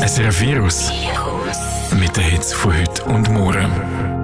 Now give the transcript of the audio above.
Virus. Mit den Hits von heute und morgen.